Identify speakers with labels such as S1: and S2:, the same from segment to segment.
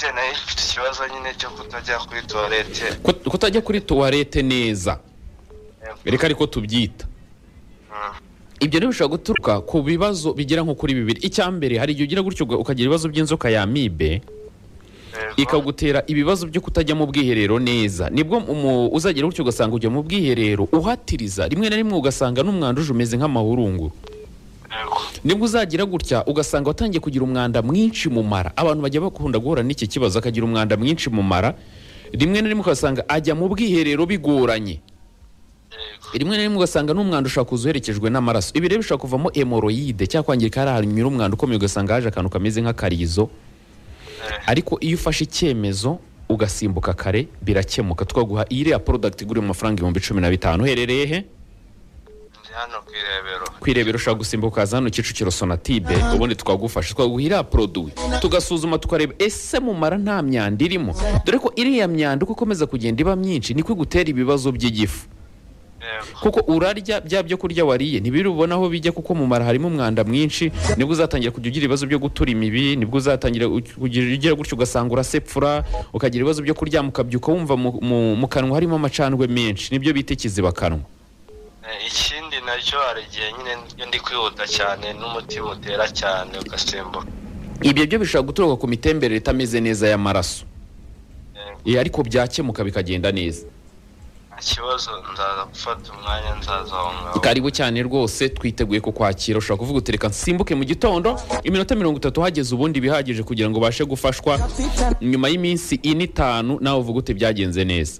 S1: toilette nayo ifite ikibazo nyine cyo kutajya kuri toilette.
S2: Kutajya kuri toilette neza. Reka ariko tubyita. Ibyo rero bishobora guturuka ku bibazo bigera nko kuri bibiri. Icyambere hari igihe ugira gutyo ukagira ibibazo by'inzoka ya amibe ikagutera ibibazo byo kutajya mu bwiherero neza. Nibwo uzagira gutyo ugasanga ujya mu bwiherero uhatiriza, rimwe na rimwe ugasanga n'umwanda uje umeze nk'amahurunguru. Nibwo uzagira gutya ugasanga watangiye kugira umwanda mwinshi mu mara. Abantu bajya bakunda guhura n'iki kibazo, akagira umwanda mwinshi mu mara, rimwe na rimwe ugasanga ajya mu bwiherero bigoranye. Rimwe na rimwe ugasanga n'umwanda ushaka kuza uherekejwe n'amaraso. Ibi rero bishobora kuvamo hemoroide cyangwa kwangirika hari ahantu nyura umwanda ukomeye ugasanga haje akantu kameze nk'akarizo. Ariko iyo ufashe icyemezo ugasimbuka kare birakemuka. Twaguha iriya product igura mu mafaranga 15,000. Uherereye he?
S1: Hano
S2: Kwirebera ushaka gusimbuka kaza hano Kicukiro Sonatube, ubundi twagufasha twaguha iriya product tugasuzuma tukareba ese mu mara nta myanda irimo. Dore ko iriya myanda uko ikomeza kugenda iba myinshi niko igutera ibibazo by'igifu. Kuko urarya bya byo kurya wariye ntibiri ubona aho bijya, kuko mu mara harimo umwanda mwinshi. Nibwo uzatangira kugira ibibazo byo gutura imibi, nibwo uzatangira kugira gutyo ugasanga urasepfura, ukagira ibibazo byo kurya mukabyuka wumva mu kanwa harimo amacandwe menshi, nibyo bita ikiziba kanwa.
S1: Ikindi nacyo aragiye nyine ndi kwihuta cyane n'umutima utera cyane ugasimbuka.
S2: Ibyo byo bishobora guturuka ku mitemberere itameze neza y'amaraso. Ariko byakemuka bikagenda neza.
S1: Ikibazo nzaza gufata umwanya nzaza aho ngaho.
S2: Karibu cyane rwose, twiteguye ko kwakira. Ushobora kuvuga utereka nsimbuke mu gitondo iminota 30 hageze, ubundi bihagije kugira ngo bashe gufashwa. Nyuma y'iminsi 5 nawe uvuga ute byagenze neza.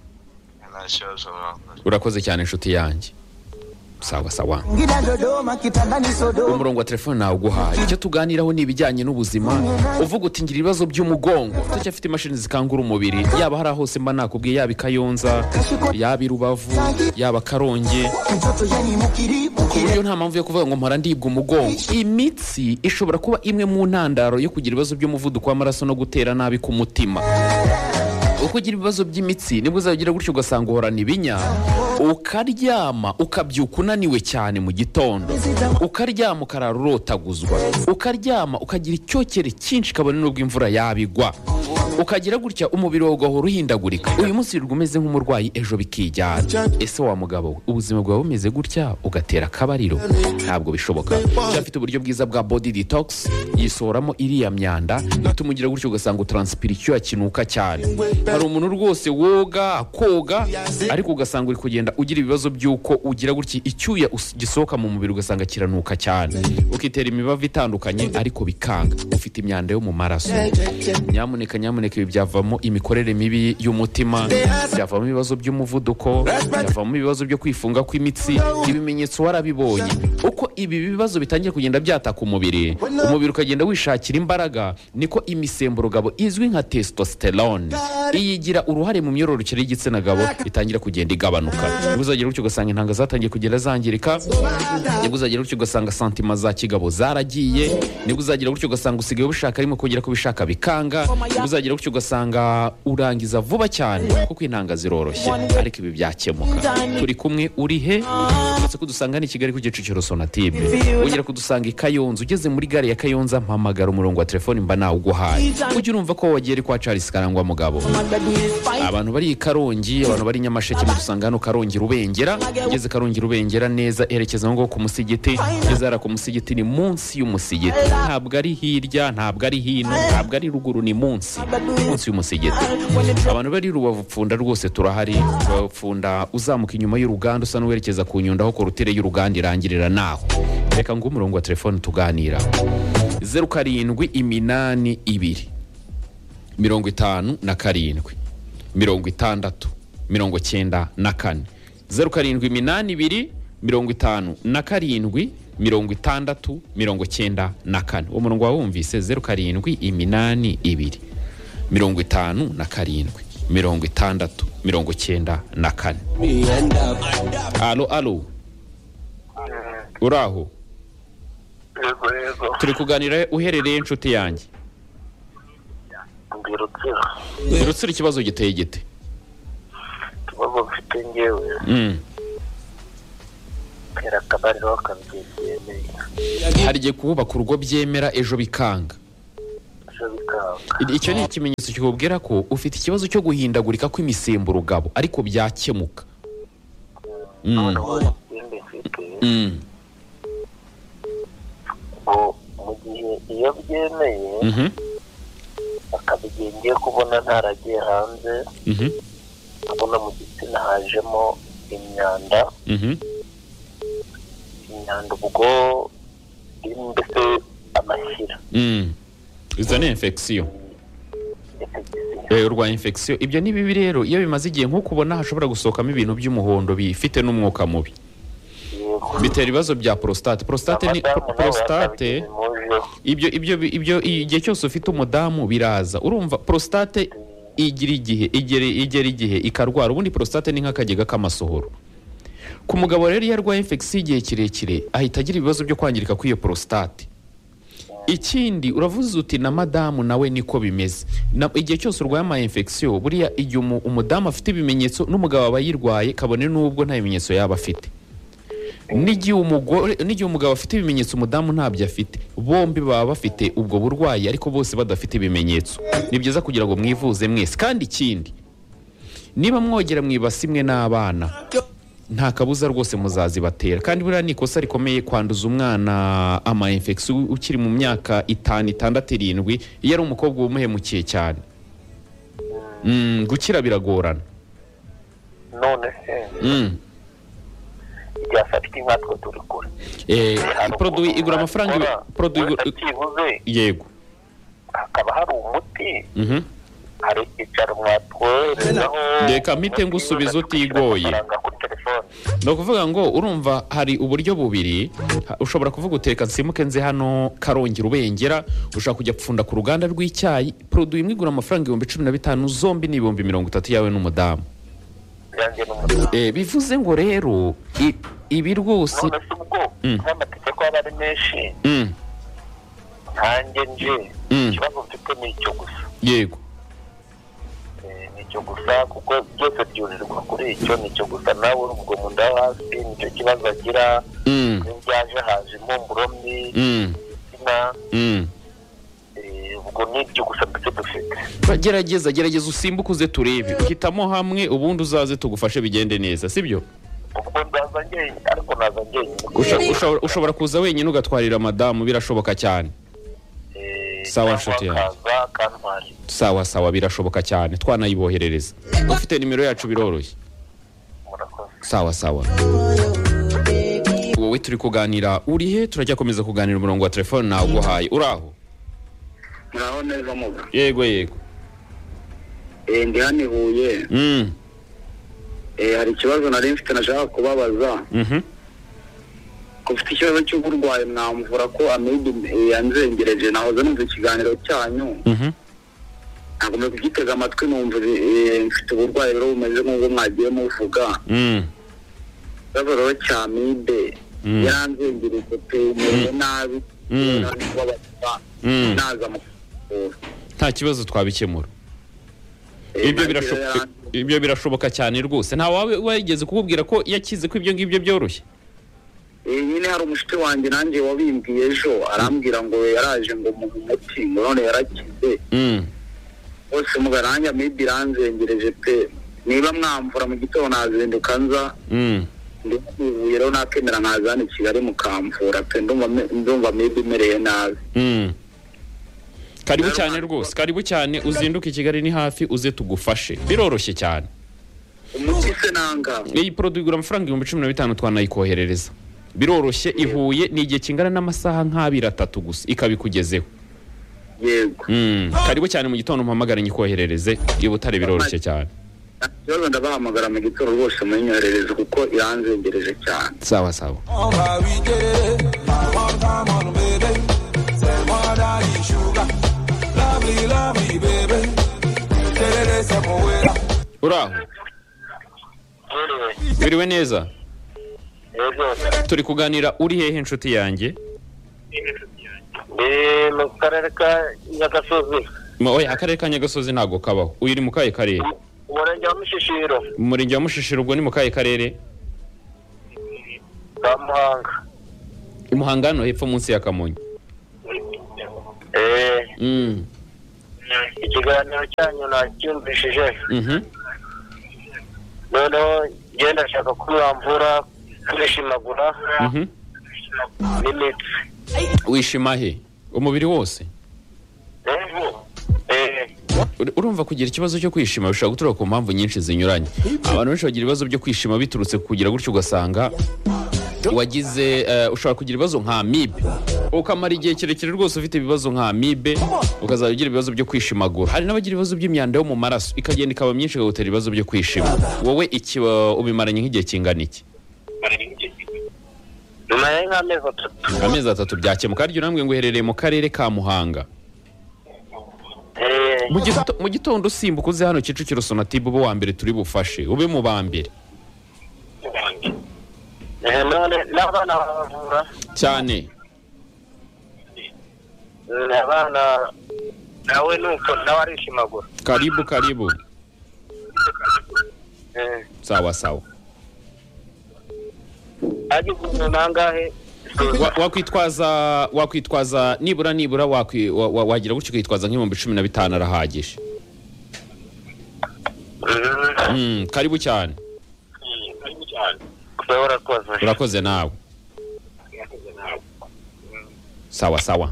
S2: Urakoze cyane inshuti yanjye. Sawa sawa. Umurongo wa telefone nawe uguhaye. Icyo tuganiraho ni ibijyanye n'ubuzima. Uvuga uti ngira ibibazo by'umugongo, tucyafite imashini zikangura umubiri. Yaba hari hose mba nakubwiye, yaba Kayonza, yaba Rubavu, yaba Karongi. Kuburyo nta mpamvu yo kuvuga ngo mpora ndibwa umugongo. Imitsi ishobora kuba imwe mu ntandaro yo kugira ibibazo by'umuvuduko w'amaraso no gutera nabi ku mutima. Uko ugira ibibazo by'imitsi nibwo uzagira gutyo ugasanga uhorana ibinya, ukaryama ukabyuka unaniwe cyane mu gitondo, ukaryama ukarara urotaguzwa, ukaryama ukagira icyokere cyinshi kabone n'ubwo imvura yabigwa, ukagira gutya umubiri wawe ugahora uhindagurika. Uyu munsi umeze nk'umurwayi, ejo bikijyana. Ese wa mugabo we, ubuzima bwawe bumeze gutya ugatera akabariro? Ntabwo bishoboka. Cyafite uburyo bwiza bwa body detox, yisohoramo iriya myanda, bitumugira gutyo ugasanga utranspira icyuya kinuka cyane. Hari umuntu rwose woga akoga ariko ugasanga uri kugenda ugira ibibazo by'uko ugira gutya icyuya gisohoka mu mubiri ugasanga kiranuka cyane, ukitera imibavu itandukanye ariko bikanga, ufite imyanda yo mu maraso. Nyamuneka ibi byavamo imikorere mibi y'umutima, byavamo ibibazo by'umuvuduko, byavamo ibibazo byo kwifunga kw'imitsi. Ibimenyetso warabibonye uko ibi bibazo bitangiye kugenda byataka umubiri ukagenda wishakira imbaraga, niko imisemburo gabo izwi nka testosterone iyigira uruhare mu myororokere y'igitsina gabo itangira kugenda igabanuka. Nibwo uzagira gutyo ugasanga intanga zatangiye kugenda zangirika, nibwo uzagira gutyo ugasanga santima za kigabo zaragiye, nibwo uzagira gutyo ugasanga usigaye ubishaka arimo kugera ku bishaka bikanga, nibwo uzagira gutyo ugasanga urangiza vuba cyane kuko intanga ziroroshye. Ariko ibi byakemuka. Turi kumwe, uri he? Uretse kudusanga ni Kigali ku Kicukiro Sonatube, ugera kudusanga Kayonza, ugeze muri gare ya Kayonza mpamagara umurongo wa telefone mba nawe uguhaye. Ujye urumva ko wagiye kwa Charles Karangwa mugabo. Abantu bari Karongi, abantu bari Nyamasheke mudusanga hano Karongi Rubengera, ugeze Karongi Rubengera neza erekeza ngo ku musigiti, ugeze ku musigiti ni munsi y'umusigiti, ntabwo ari hirya, ntabwo ari hino, ntabwo ari ruguru, ni munsi y'umusigiti. Abantu bari Rubavu Pfunda rwose turahari. Rubavu Pfunda uzamuka inyuma y'uruganda usa n'uwerekeza ku Nyundo aho korutire y'uruganda irangirira naho. Reka ngo umurongo wa telefone tuganira 0782 57 60 94 0782 57 60 94. Uwo murongo wawumvise 0782 57 60 94. Alo uraho?
S1: Yego.
S2: Turi kuganira uherereye inshuti yanjye? Rutsiro. Ikibazo giteye gite?
S1: Ikibazo mfite ngewe. Kera kabariro akabyemeye.
S2: Hari igihe kubaka urugo byemera ejo bikanga.
S1: muganga.
S2: icyo ni ikimenyetso kikubwira ko ufite ikibazo cyo guhindagurika kw'imisemburo gabo ariko byakemuka.
S1: Noneho ikindi mfite mu gihe iyo byemeye akaba igihe ngiye kubona ntaragiye hanze abona mu gitsina hajemo imyanda ubwo irimo mbese amashyira.
S2: izo ni infection. urwaye infection. Ibyo ni bibi rero iyo bimaze igihe nk'uko ubona hashobora gusohokamo ibintu by'umuhondo bifite n'umwuka mubi. Bitera ibibazo bya prostate. Prostate ni prostate. Ibyo igihe cyose ufite umudamu biraza. Urumva prostate igera igihe ikarwara. Ubundi prostate ni nk'akagega k'amasohoro. Ku mugabo rero iyo arwaye infection igihe kirekire ahita agira ibibazo byo kwangirika kw'iyo prostate. Ikindi uravuze uti na madamu nawe niko bimeze. Igihe cyose urwaye ama infection buriya igihe umudamu afite ibimenyetso n'umugabo aba yirwaye kabone n'ubwo nta bimenyetso yaba afite. N'igihe umugabo afite ibimenyetso umudamu ntabyo afite, bombi baba bafite ubwo burwayi ariko bose badafite ibimenyetso. Ni byiza kugira ngo mwivuze mwese. Kandi ikindi niba mwogera mwibasi mwe n'abana nta kabuza rwose muzazibatera. Kandi buriya ni ikosa rikomeye kwanduza umwana ama infection ukiri mu myaka 5, 6, 7 iyo ari umukobwa umuhemukiye cyane. Gukira biragorana.
S1: None se byafata inkatwe turi kure.
S2: Produit igura amafaranga yego.
S1: Hakaba hari umuti hari icyaro mwatwoherezaho.
S2: Reka mpite ngusubiza utigoye. No kuvuga ngo urumva hari uburyo bubiri. Ushobora kuvuga uteka nsimuke nze hano Karongera ubengera, ushaka kujya gupfunda ku ruganda rw'icyayi. Produit imwe igura amafaranga 15,000 zombi ni 30,000 yawe n'umudamu. Bivuze ngo rero ibi rwose
S1: n'amategeko aba ari menshi. Ntange nje ikibazo mfite ni icyo gusa.
S2: Yego.
S1: Nicyo gusa kuko byose byurirwa kuri icyo nicyo gusa. Nawe ubwo mu nda hasi nicyo kibazo agira. Byaje haje impumuro mbi. Ubwo nibyo gusa mbese dufite.
S2: Gerageza usimbuke uze turebe. Uhitamo hamwe ubundi uzaze tugufashe bigende neza, sibyo?
S1: Ubwo ndaza njyenyine ariko naza njyenyine.
S2: Ushobora kuza wenyine ugatwarira madamu birashoboka cyane. Sawa nshuti yanjye. Sawa birashoboka cyane twanayiboherereza. Ufite nimero yacu biroroshye. Sawa. Wowe turi kuganira urihe turajya komeza kuganira umurongo wa telefone nawe uguhaye. Uraho?
S3: Muraho neza muga.
S2: Yego.
S3: Ndi hano Huye. Hari ikibazo nari mfite nashaka kubabaza. Ko ufite ikibazo cy'uburwayi mwamvura ko amibe yanzengereje. Nahoze numva ikiganiro cyanyu. Nagomba kugitega amatwi numva mfite uburwayi rero bumeze nk'ubwo mwagiye muvuga. Rero cy'amibe yanzengereje pe umeze nabi. Naza mu
S2: nta kibazo twabikemura. Ibyo birashoboka cyane rwose. Nta wawe wigeze kukubwira ko yakize ko ibyo ngibyo byoroshye?
S3: Nyine hari umushiti wanjye nanjye wabimbwiye ejo arambwira ngo yaraje ngo mu muti none yarakize. Bose mugaranja amibe iranzengereje pe. Niba mwamvura mu gitondo nazinduka nza. Ndibuye rero nakemera nkazana i Kigali mukamvura pe ndumva amibe imereye nabi.
S2: Karibu cyane rwose. Karibu cyane uzinduke i Kigali ni hafi uze tugufashe. Biroroshye cyane.
S3: Umuti se nanga.
S2: Iyi produit igura amafaranga 15,000 twanayikoherereza. Biroroshye ihuye ni igihe kingana n'amasaha nk'2-3 gusa ikabikugezeho.
S3: Yego.
S2: Karibu cyane mu gitondo mpamagara nyikoherereze ibutare biroroshye cyane.
S3: Yo ndabahamagara mu gitondo rwose munyoherereze kuko iranzengereje cyane.
S2: Sawa. Uraho? Biriwe neza? Turi kuganira uri hehe inshuti yanjye?
S1: Mu karere ka Nyagasozi.
S2: Oya akarere ka Nyagasozi ntago kabaho. Uyiri mu kaye karere?
S1: Umurenge wa Mushishiro.
S2: Umurenge wa Mushishiro ubwo ni mu kaye karere?
S1: Muhanga.
S2: Muhanga no hepfo munsi ya Kamonyi.
S1: ikiganiro cyanyu nacyumvishije noneho ngenda ndashaka ko mwamvura kwishimagura n'imitsi.
S2: Wishima he umubiri wose? Urumva kugira ikibazo cyo kwishima bishobora guturuka ku mpamvu nyinshi zinyuranye. Abantu benshi bagira ibibazo byo kwishima biturutse kugira gutyo ugasanga wagize ushobora kugira ibibazo nka amibe ukamara igihe kirekire rwose ufite ibibazo nka amibe ukazajya ugira ibibazo byo kwishimagura. Hari n'abagira ibibazo by'imyanda yo mu maraso ikagenda ikaba myinshi ikagutera ibibazo byo kwishima. Wowe iki ubimaranye nk'igihe kingana iki?
S1: Nyuma y'amezi 3.
S2: Amezi 3 byakemuka. Ariko urambwe ngo uherereye mu karere ka Muhanga. Mu gitondo usimbuka uze hano Kicukiro Sonatube ube wa mbere turi bufashe ube mu ba mbere.
S1: None n'abana bavura
S2: cyane.
S1: Abana nawe nuko nawe arishimagura.
S2: Karibu. Sawa.
S1: Agiye nangahe
S2: wakwitwaza nibura wagira gutyo kwitwaza nk'ibihumbi 15 arahagije. Karibu cyane. Urakoze nawe. Sawa.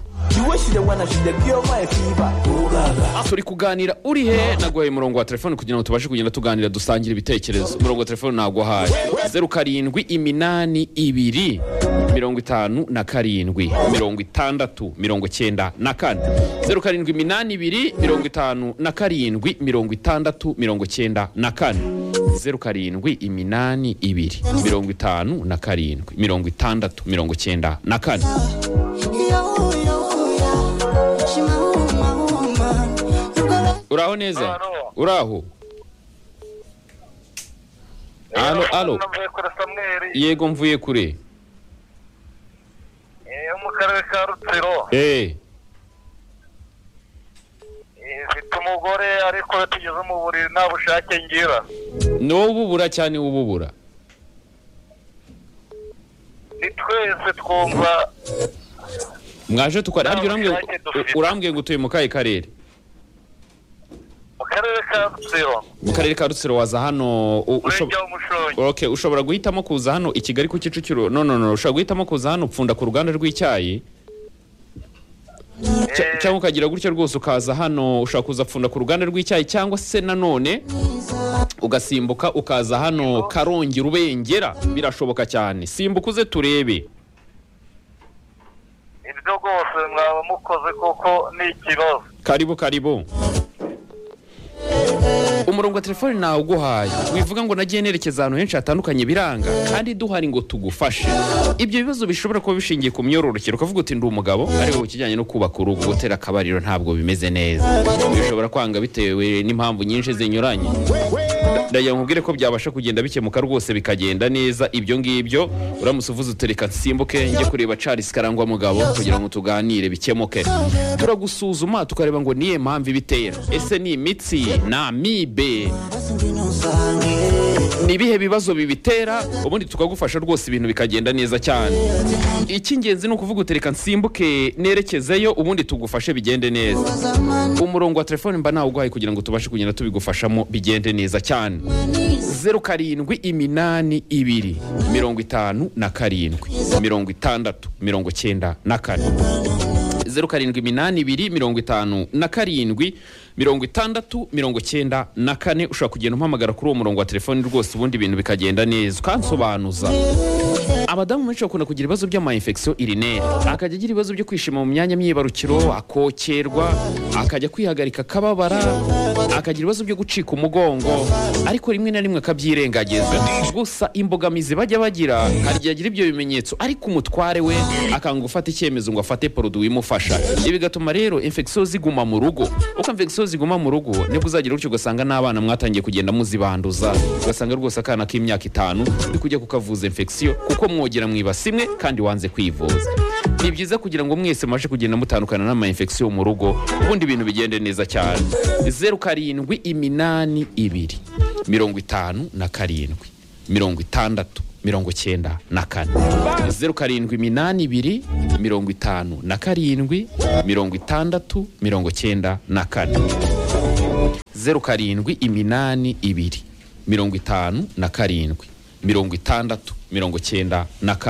S2: Turi kuganira uri he naguhaye umurongo wa telefone kugira ngo tubashe kugenda tuganira dusangira ibitekerezo. Umurongo wa telefone naguhaye 0782 57 60 94 0782 57 60 94 Uraho neza? Uraho? Alo. Yego mvuye kure.
S1: Mu karere ka Rutsiro. Mfite umugore ariko tugeze mu buriri nta bushake ngira.
S2: No ububura cyane ububura.
S1: Ni twese twumva
S2: mwaje tukora ariko urambwiye ngo utuye mu kahe karere?
S1: Mu karere ka Rutsiro.
S2: Mu karere ka Rutsiro waza hano Okay, ushobora guhitamo kuza hano i Kigali ku Kicukiro. No, ushobora guhitamo kuza hano upfunda ku ruganda rw'icyayi. Cyangwa ukagira gutyo rwose ukaza hano ushaka kuza pfunda ku ruganda rw'icyayi cyangwa se nanone ugasimbuka ukaza hano Karongi Rubengera birashoboka cyane. Simbuka uze turebe.
S1: Ibyo rwose mwaba mukoze koko ni ikibazo.
S2: Karibu. Umurongo wa telefone nawe uguhaye wivuga ngo nagiye nerekeza ahantu henshi hatandukanye biranga kandi duhari ngo tugufashe. Ibyo bibazo bishobora kuba bishingiye ku myororokero ukavuga uti ndi umugabo ariko ukijyanye no kubaka urugo gutera akabariro ntabwo bimeze neza. Bishobora kwanga bitewe n'impamvu nyinshi zinyuranye. Ndagira nkubwire ko byabasha kugenda bikemuka rwose bikagenda neza. Ibyo ngibyo uramutse uvuze utereka nsimbuke njye kureba Charles Karangwa mugabo kugira ngo tuganire bikemuke. Turagusuzuma tukareba ngo niye mpamvu ibitera. Ese ni imitsi na amibe nibihe bibazo bibitera ubundi tukagufasha rwose ibintu bikagenda neza cyane. Icy'ingenzi ni ukuvuga utereka nsimbuke nerekezeyo ubundi tugufashe bigende neza. Umurongo wa telefone mba nawe uguhaye kugira ngo tubashe kugenda tubigufashamo bigende neza cyane. 0782 57 60 94 0782 57 60 ushobora kugenda umpamagara kuri uwo murongo wa telefone rwose ubundi ibintu bikagenda neza ukansobanuza. Abadamu benshi bakunda kugira ibibazo by'ama infection urinaire akajya agira ibibazo byo kwishima mu myanya myibarukiro akokerwa akajya kwihagarika kababara akagira ibibazo byo gucika umugongo ariko rimwe na rimwe akabyirengagiza. Gusa imbogamizi bajya bagira hari igihe agira ibyo bimenyetso ariko umutware we akanga gufata icyemezo ngo afate produit imufasha. Ibi gatuma rero infection ziguma mu rugo. Uko infection ziguma mu rugo nibwo uzagira ucyo ugasanga n'abana mwatangiye kugenda muzibanduza ugasanga rwose akana k'imyaka 5 uri kujya kukavuza infection kuko mwogera mwibasimwe kandi wanze kwivuza. Ni byiza kugira ngo mwese maje kugenda mutandukana n'ama infection mu rugo ubundi ibintu bigende neza cyane. 0782 57 60 94 0782 57 74 66 94 0782 57 74 66 94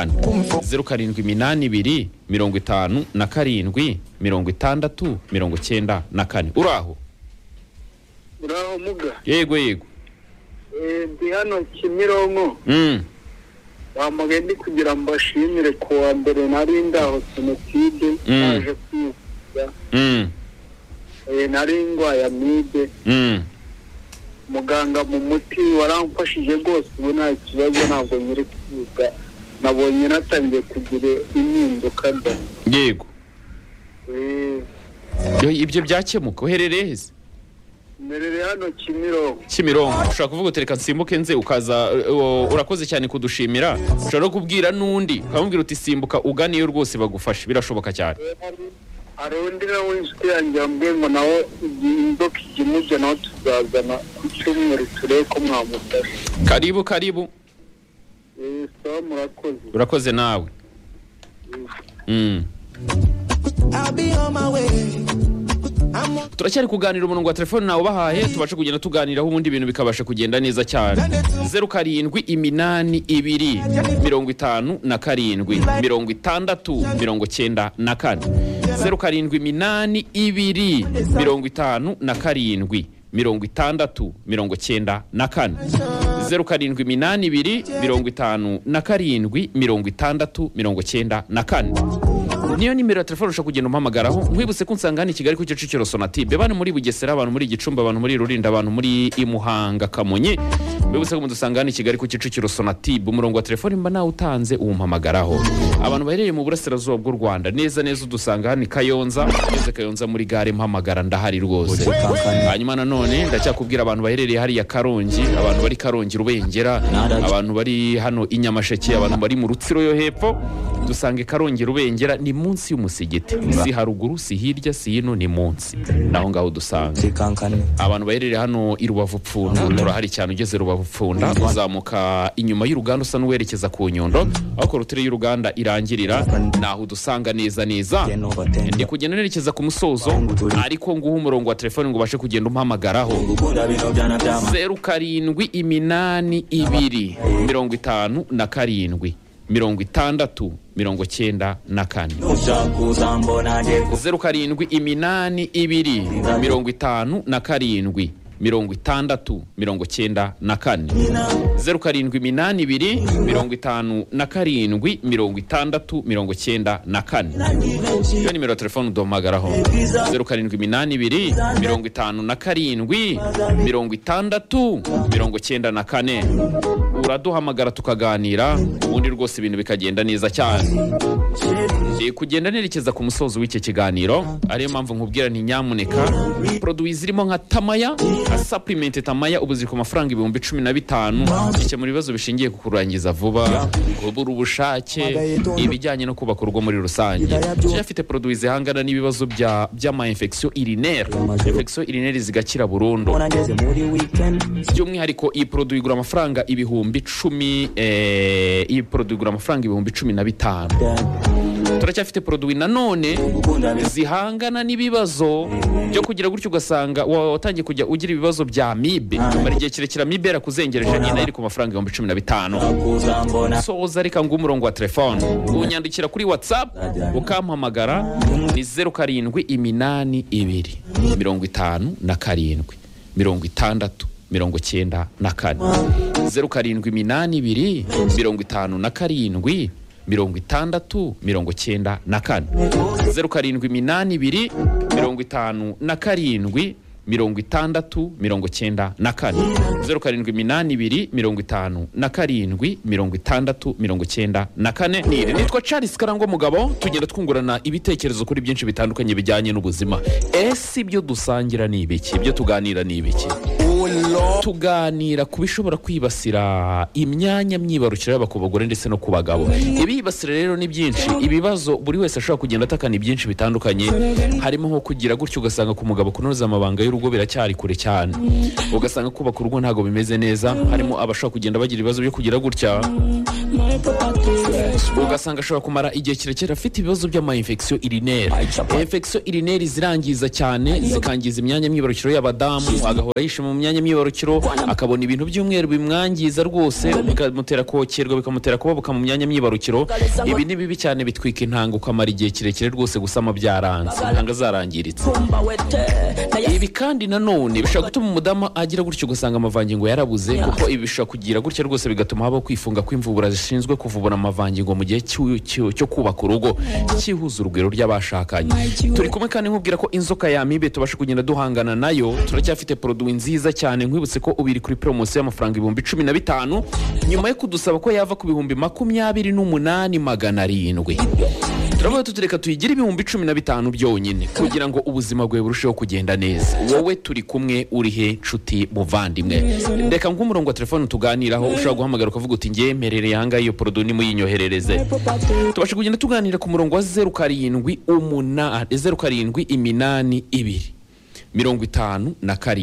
S2: 0782 57 74 66 94 uraho
S3: muga
S2: yego
S3: ndi hano Kimironko bamugende kugira mbashimire ku wa mbere nari ndaho Jenoside naje kwiga nari ngwaya amibe muganga mu muti waramfashije rwose ubu nta kibazo ntabwo nyiri kwiga nabonye natangiye kugira impinduka nda
S2: yego ibyo byakemuka uherereye heza
S3: merere hano
S2: Kimironko ushaka kuvuga utereka nsimbuke nze ukaza urakoze cyane kudushimira ushaka kubwira nundi ukamubwira uti simbuka uganiyo rwose bagufashe birashoboka cyane
S3: arundi nawe inshuti yanjye yambwiye ngo nawe indoka ikimujya nawe tuzazana ku cyumweru turebe ko mwamufasha
S2: karibu
S3: sawa murakoze
S2: urakoze nawe turacyari kuganira umurongo wa telefone nawe ubahaye tubashe kugenda tuganiraho ubundi ibintu bikabasha kugenda neza cyane 0782 57 54 06 94 0782 57 54 06 94 0782 57 54 niyo nimero ya telefone ushaka kugenda umpamagaraho nkwibutse ko nsanga hano Kigali ku Kicukiro Sonatube bane muri Bugesera abantu muri Gicumbi abantu muri Rulindo abantu muri Imuhanga Kamonyi mwibutse ko mudusanga hano Kigali ku Kicukiro Sonatube umurongo wa telefone mba nawe utanze umpamagaraho abantu baherereye mu burasirazuba bw'u Rwanda neza Dusanga hano Kayonza muri gare mpamagara ndahari rwose hanyuma nanone ndacyakubwira abantu baherereye hari ya Karongi abantu bari Karongi Rubengera abantu bari hano Inyamasheke abantu bari mu Rutsiro yo hepfo dusange Karongi Rubengera ni munsi y'umusigiti si haruguru si hirya si hino ni munsi naho ngaho dusanga abantu baherereye hano i Rubavu Pfunda turahari cyane ugeze Rubavu Pfunda uzamuka inyuma y'uruganda usa n'uwerekeza ku Nyundo aho korotire y'uruganda irangirira naho dusanga neza ndi kugenda nerekeza ku musozo ariko nguha umurongo wa telefone ngo ubashe kugenda umpamagaraho 0782 57 54 60 94 0782 57 54 60 94 0782 57 54 60 iyo nimero ya telefone uduhamagaraho 0782 57 60 uraduhamagara tukaganira ubundi rwose ibintu bikagenda neza cyane kugenda nerekeza ku musozo w'iki kiganiro ariyo mpamvu nkubwira nti nyamuneka produits zirimo nka Tamaya supplement Tamaya ubuziri ku mafaranga 15,000 icyo muri bibazo bishingiye ku kurangiza vuba kubura ubushake ibijyanye no kubaka urugo muri rusange cyafite produits zihangana n'ibibazo by'ama infection urinaire zigakira burundu by'umwihariko iyi produit igura amafaranga 10,000 iyi produit igura amafaranga 15,000 turacyafite produit nanone zihangana n'ibibazo byo kugira gutyo ugasanga watangiye kujya ugira ibibazo bya amibe mari gihe kirekira amibe yarakuzengereje nyine iri ku mafaranga 15,000 soza reka ngo umurongo wa telefone unyandikira kuri WhatsApp ukampamagara ni 0782 57 57 60 94 0782 57 57 60 94 0782 57 60 94 0782 57 60 nitwa Charles Karangwa mugabo tugenda twungurana ibitekerezo kuri byinshi bitandukanye bijyanye n'ubuzima ese ibyo dusangira ni ibiki ibyo tuganira ni ibiki tuganira kubishobora kwibasira imyanya myibarukiro y'aba ku bagore ndetse no ku bagabo ibibasira rero ni byinshi ibibazo buri wese ashobora kugenda atakana byinshi bitandukanye harimo nko kugira gutyo ugasanga ku mugabo kunoza amabanga y'urugo biracyari kure cyane ugasanga kubaka urugo ntago bimeze neza harimo abashobora kugenda bagira ibibazo byo kugira gutya ugasanga ashobora kumara igihe kirekire afite ibibazo by'ama-infection urinaire. Infection urinaire zirangiza cyane, zikangiza imyanya myibarukiro y'abadamu, agahora yishima mu myanya myibarukiro, akabona ibintu by'umweru bimwangiza rwose, bikamutera kokerwa, bikamutera kubabuka mu myanya myibarukiro. Ibi ni bibi cyane, bitwika intanga, ukamara igihe kirekire rwose gusama byaranze, intanga zarangiritse. Ibi kandi nanone bishobora gutuma umudamu agira gutyo, ugasanga amavangingo yarabuze, kuko ibi bishobora kugira gutya rwose bigatuma habaho kwifunga kw'imvubura zishinzwe kuvubura amavangingo mu gihe cyo kubaka urugo, cyihuza urugwiro ry'abashakanye. Turi kumwe kandi nkubwira ko inzoka ya amibe tubasha kugenda duhangana nayo. Turacyafite produit nziza cyane, nkwibutse ko ubiri kuri promotion y'amafaranga 15,000 nyuma yo kudusaba ko yava ku 28,700. Turavuga tutureka tuyigire 15,000 byonyine kugira ngo ubuzima bwawe burusheho kugenda neza. Wowe turi kumwe, uri he nshuti muvandimwe? Ndeka nk'umurongo wa telefone tuganiraho, ushobora guhamagara ukavuga uti ngiye mperereye aha ngaha iyo produit ni muyinyoherereze. Tubashe kugenda tuganira ku murongo wa 0782 57 57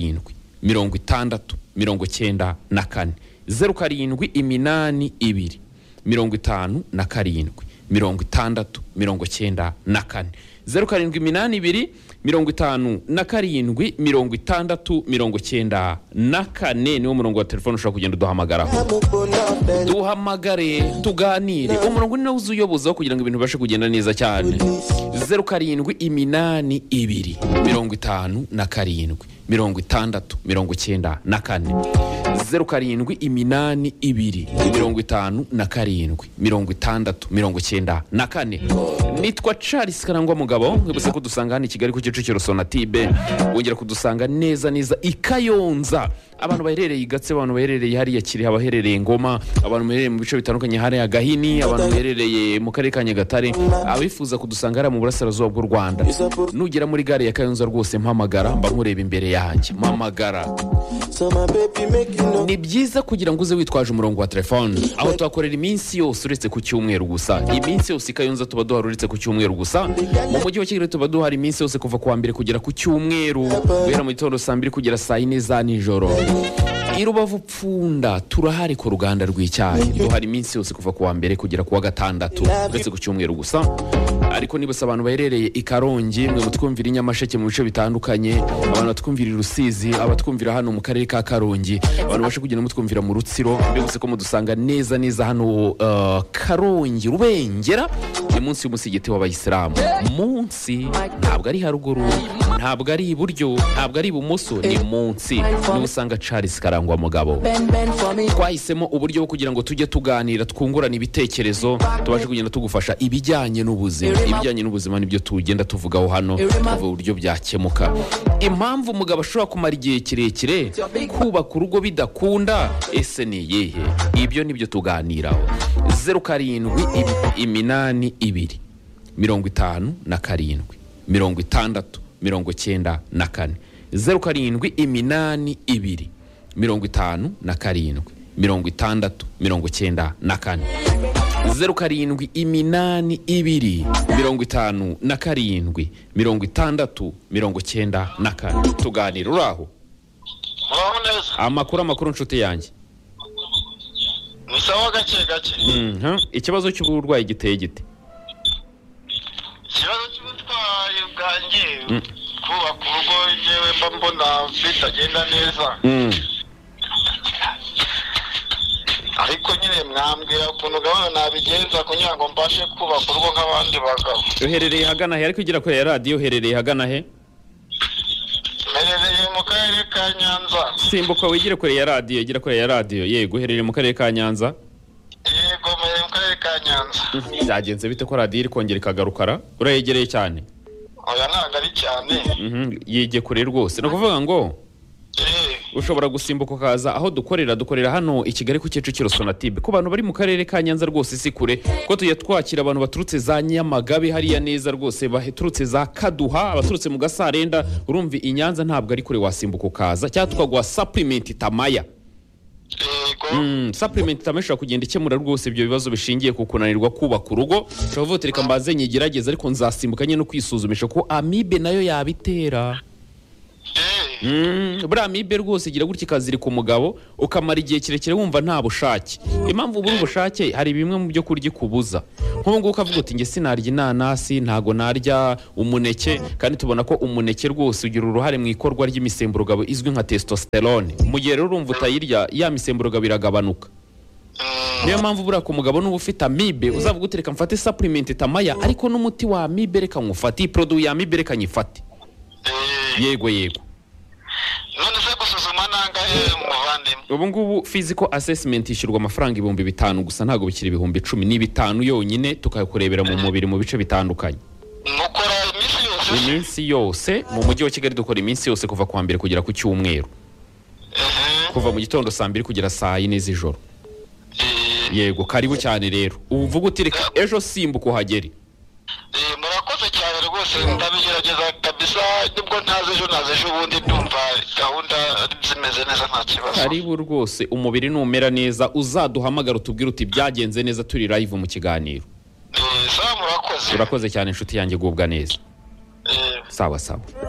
S2: niwo murongo wa telefone ushobora kugenda duhamagaraho. Duhamagare tuganire, umurongo ni nawo uzuyobozaho kugira ngo ibintu bibashe kugenda neza cyane. 0782 57 57 0782 57 57 Nitwa Charles Karangwa Mugabo, nkibuse kudusanga hano i Kigali ku Kicukiro Sonatube, wongera kudusanga neza i Kayonza. Abantu baherereye Gatse, abantu baherereye hariya Kiri, abaherereye Ngoma, abantu baherereye mu bice bitandukanye hariya Gahini, abantu baherereye mu karere ka Nyagatare, abifuza kudusanga hariya mu burasirazuba bw'u Rwanda. Nugera muri gare ya Kayonza rwose mpamagara, mba nkureba imbere yanjye, mpamagara. Ni byiza kugira ngo uze witwaje umurongo wa telefone, aho tuhakorera iminsi yose uretse ku cyumweru gusa. Iminsi yose i Kayonza tuba duhari uretse ku cyumweru gusa. Mu mujyi wa Kigali tuba duhari iminsi yose kuva kuwa mbere kugera ku cyumweru, guhera mu gitondo saa 2 kugera saa 4 za nijoro. I Rubavu Pfunda turahari ku ruganda rw'icyayi, duhari iminsi yose kuva kuwa mbere kugera kuwa gatandatu uretse ku cyumweru gusa. Ariko nibasa abantu baherereye i Karongi, mwe mutwumvira i Nyamasheke mu bice bitandukanye, abantu batwumvira i Rusizi, abatwumvira hano mu karere ka Karongi, abantu bashe kugenda mutwumvira mu Rutsiro, mbese ko mudusanga neza hano Karongi Rubengera, ni munsi y'umusigiti w'Abayisilamu. Munsi ntabwo ari haruguru, ntabwo ari iburyo, ntabwo ari ibumoso, ni munsi. Ni usanga Charles Karangwa Mugabo. Twahisemo uburyo bwo kugira ngo tujye tuganira, twungurana ibitekerezo, tubashe kugenda tugufasha ibijyanye n'ubuzima. Ibijyanye n'ubuzima nibyo tugenda tuvugaho hano, tuvuga uburyo byakemuka. Impamvu umugabo ashobora kumara igihe kirekire kubaka urugo bidakunda, ese ni iyihe? Ibyo nibyo tuganiraho. 0782 57 57 57 0782 57 57 0782 57 56 tuganira. Uraho? Amakuru nshuti yanjye.
S1: Ni sawa gake.
S2: Ikibazo cy'uburwayi giteye gite?
S1: Ikibazo cy'ubutwayi bwanjye kubaka urugo yewe mba mbona bitagenda neza. Ariko nyine mwambwira ukuntu gahunda nabigenza kugira ngo mbashe kubaka urugo nk'abandi bagabo.
S2: Uherereye hagana he? Ariko ugira ko ya radio uherereye hagana he?
S1: Uherereye mu karere ka Nyanza.
S2: Simbuka wigire kure ya radio, gira kure ya radio. Yego, uherereye mu karere ka Nyanza?
S1: Yego, mu karere ka Nyanza.
S2: Byagenze bite ko radio iri kongera ikagarukara? Urayegereye cyane?
S1: Oya ntabwo ari cyane.
S2: Yige kure rwose. No kuvuga ngo ushobora gusimbuka ukaza aho dukorera hano i Kigali ku Kicukiro Sonatube. Ku bantu bari mu karere ka Nyanza rwose si kure, ko tujya twakira abantu baturutse za Nyamagabe hariya neza rwose, baturutse za Kaduha, abaturutse mu Gasarenda. Urumva i Nyanza ntabwo ari kure, wasimbuka ukaza, cyangwa tukagwa supplement Tamaya. Supplement Tamaya ishobora kugenda ikemura rwose ibyo bibazo bishingiye ku kunanirwa kubaka urugo. Ushobora kuvuga reka mbaze nyigerageza, ariko nzasimbukanye no kwisuzumisha ko amibe nayo yabitera. buriya amibe rwose igira gutya ikazirika umugabo ukamara igihe kirekire wumva nta bushake. Impamvu buri bushake hari bimwe mu byo kurya ikubuza. Nk'ubu ngubu ukavuga uti nge sinarya inanasi, ntago narya umuneke, kandi tubona ko umuneke rwose ugira uruhare mu ikorwa ry'imisemburo izwi nka testosterone. Mu gihe rero urumva utayirya ya misemburo iragabanuka. Niyo mpamvu buriya ku mugabo n'uba ufite amibe uzavuga uti reka mfate supplement tamaya, ariko n'umuti wa amibe reka nywufate, iyi produit ya amibe reka nyifate. Yego
S1: none se gusuzuma nangahe muvandimwe?
S2: Ubu ngubu physical assessment ishyurwa amafaranga 5,000 gusa, ntago bikiri 10,500 yonyine, tukakurebera mu mubiri mu bice bitandukanye.
S1: Mukora
S2: iminsi yose mu mujyi wa Kigali, dukora iminsi yose kuva ku wa mbere kugera ku cyumweru, kuva mu gitondo saa 2 kugera saa 4 z'ijoro. Yego, karibu cyane rero. Uvuga uti reka ejo simbuka uhagere.
S1: Murakoze cyane rwose, ndabigerageza kabisa, nibwo ntaze ejo naze ejo ubundi ndumva gahunda zimeze neza nta kibazo.
S2: Karibu rwose, umubiri numera neza uzaduhamagara utubwire uti byagenze neza, turi live mu kiganiro.
S1: Sawa, murakoze.
S2: Urakoze cyane inshuti yanjye, gubwa neza. Sawa.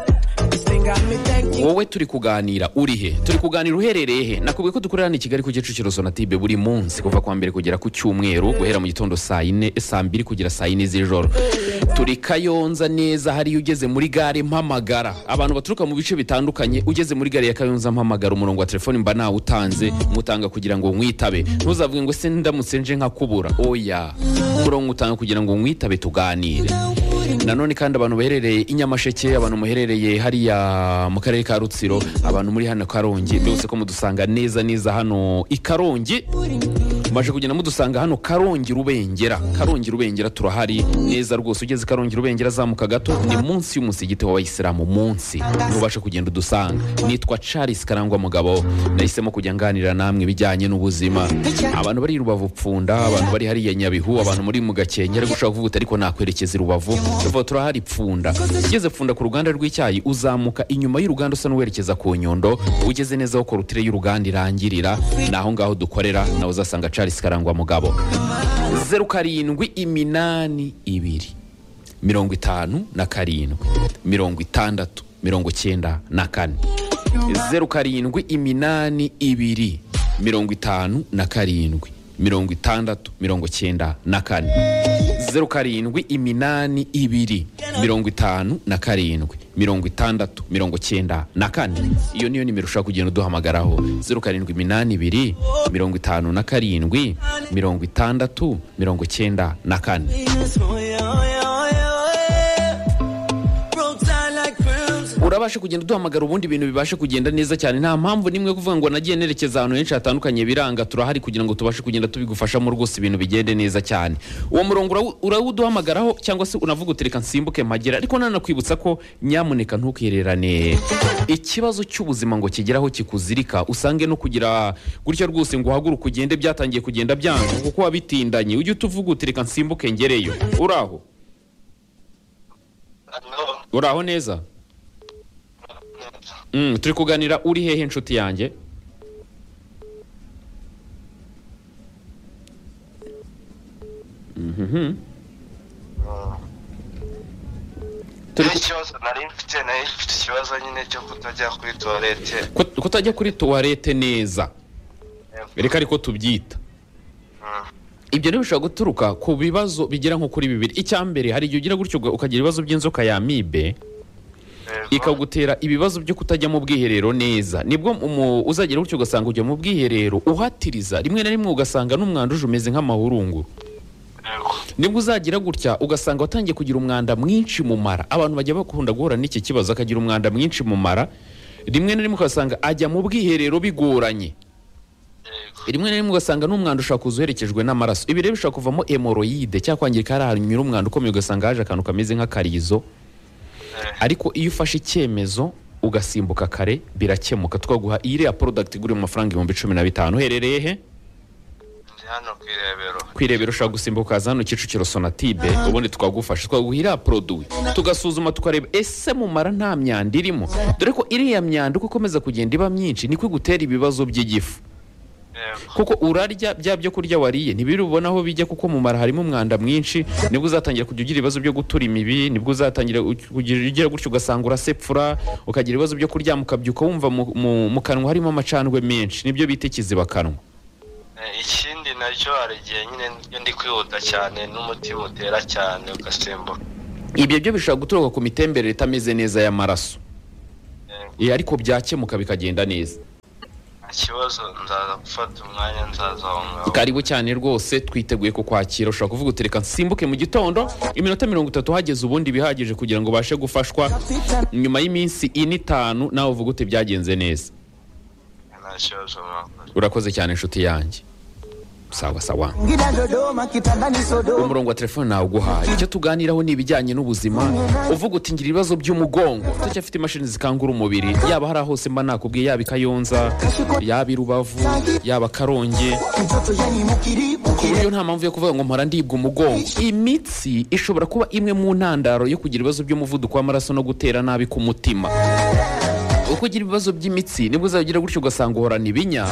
S2: Wowe turi kuganira uri he? Turi kuganira uherereye he? Nakubwiye ko dukorera ni Kigali ku Kicukiro Sonatube buri munsi kuva kwa mbere kugera ku cyumweru, guhera mu gitondo saa 2 kugera saa 4 z'ijoro. Turi Kayonza neza, hari ugeze muri gare mpamagara. Abantu baturuka mu bice bitandukanye, ugeze muri gare ya Kayonza mpamagara, umurongo wa telefone mba nawe utanze, mutanga kugira ngo mwitabe. Ntuzavuge ngo se ndamutse nje nkakubura. Oya, umurongo utanga kugira ngo mwitabe tuganire. Nanone kandi abantu baherereye i Nyamasheke, abantu muherereye hariya mu karere ka Rutsiro, abantu muri hano Karongi, byose ko mudusanga neza hano i Karongi. Maje kugenda mudusanga hano Karongi Rubengera turahari neza rwose. Ugeze Karongi Rubengera zamuka gato, ni munsi y'umusigiti w'Abayisilamu munsi, ntubashe kugenda udusanga. Nitwa Charles Karangwa Mugabo, nahisemo kujya nganira namwe bijyanye n'ubuzima. Abantu bari Rubavu Pfunda, abantu bari hariya Nyabihu, abantu muri mu Gakenke, ariko ushaka kuvuga ariko nakwerekeza Rubavu, tuvuga turahari Pfunda. Ugeze Pfunda ku ruganda rw'icyayi, uzamuka inyuma y'uruganda usa n'uwerekeza ku Nyundo, ugeze neza aho korutire y'uruganda irangirira, naho ngaho dukorera, nawe uzasanga Charles Karangwa Mugabo. 0782 57 64 0782 57 64 0782 iyo niyo nimero ushaka kugenda uduhamagaraho. 0782 57 64 urabasha kugenda duhamagara ubundi ibintu bibashe kugenda neza cyane. Nta mpamvu nimwe kuvuga ngo nagiye nerekeza ahantu henshi hatandukanye biranga. Turahari kugira ngo tubashe kugenda tubigufashamo rwose, ibintu bigende neza cyane. Uwo murongo urawuduhamagaraho, cyangwa se unavuga utereka nsimbuke magera. Ariko nanakwibutsa ko nyamuneka ntukihererane ikibazo cy'ubuzima ngo kigeraho kikuzirika, usange no kugira gutya rwose ngo uhaguruke ugende byatangiye kugenda byanga kuko wabitindanye. Ujye utuvuga utereka nsimbuke ngereyo. Uraho neza? Turi kuganira uri hehe inshuti yanjye?
S1: Ikibazo nari mfite ikibazo nyine cyo kutajya kuri toilette.
S2: Kutajya kuri toilette neza. Reka ariko tubyita. Ibyo rero bishobora guturuka ku bibazo bigera nko kuri bibiri. Icyambere, hari igihe ugira gutyo ukagira ibibazo by'inzoka ya amibe, ikagutera ibibazo byo kutajya mu bwiherero neza. Nibwo uzagera gutyo ugasanga ujya mu bwiherero uhatiriza, rimwe na rimwe ugasanga n'umwanda uje umeze nk'amahurungu. Nibwo uzagira gutya ugasanga watangiye kugira umwanda mwinshi mu mara. Abantu bajya bakunda guhura n'iki kibazo, akagira umwanda mwinshi mu mara, rimwe na rimwe ugasanga ajya mu bwiherero bigoranye. Rimwe na rimwe ugasanga n'umwanda ushaka kuzuherekejwe n'amaraso. Ibi rero bishobora kuvamo hemoroide cyangwa kwangirika hari ahantu nyura umwanda ukomeye, ugasanga haje akantu kameze nk'akarizo. Ariko iyo ufashe icyemezo ugasimbuka kare birakemuka. Twaguha iriya product igura mu mafaranga 15,000. Uherereye he?
S1: Hano
S2: Kwirebero ushaka gusimbuka hano Kicukiro Sonatube, ubundi twagufasha, twaguha iriya produit tugasuzuma tukareba ese mu mara nta myanda irimo. Dore ko iriya myanda uko ikomeza kugenda iba myinshi niko igutera ibibazo by'igifu. kuko urarya bya byo kurya wariye ntibiri ubona aho bijya kuko mu mara harimo umwanda mwinshi nibwo uzatangira kujya ugira ibibazo byo gutura imibi nibwo uzatangira kugira gutyo ugasanga urasepfura ukagira ibibazo byo kuryama ukabyuka wumva mu kanwa harimo amacandwe menshi nibyo bita ikizibakanwa.
S1: Ikindi nacyo hari igihe nyine ndi kwihuta cyane n'umutima utera cyane ugasimbuka.
S2: Ibyo byo bishobora guturuka ku mitemberere itameze neza y'amaraso ariko byakemuka bikagenda neza.
S1: Ikibazo nzaza gufata umwanya nzaza aho ngaho.
S2: Karibu cyane rwose twiteguye kukwakira ushobora kuvuga utereka nsimbuke mu gitondo iminota 30 hageze ubundi bihagije kugira ngo ubashe gufashwa nyuma y'iminsi 5 nawe uvuga ute byagenze neza.
S1: Nta kibazo mwakoze.
S2: Urakoze cyane inshuti yanjye. Sawa sawa. Umurongo wa telefone nawe uguhaye icyo tuganiraho ni ibijyanye n'ubuzima uvuga uti ngira ibibazo by'umugongo turacyafite imashini zikangura umubiri yaba hari hose mba nakubwiye yaba Kayonza yaba Rubavu yaba Karongi ku buryo nta mpamvu yo kuvuga ngo mpora ndibwa umugongo. Imitsi ishobora kuba imwe mu ntandaro yo kugira ibibazo by'umuvuduko w'amaraso no gutera nabi ku mutima. Uko ugira ibibazo by'imitsi nibwo uzagira gutyo ugasanga uhorana ibinya